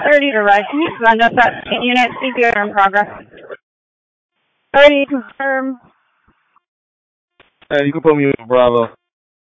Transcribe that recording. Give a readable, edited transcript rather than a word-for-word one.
Ready to ride. Can you send us that unit? CPR in progress. Ready to confirm. Hey, you can put me in Bravo.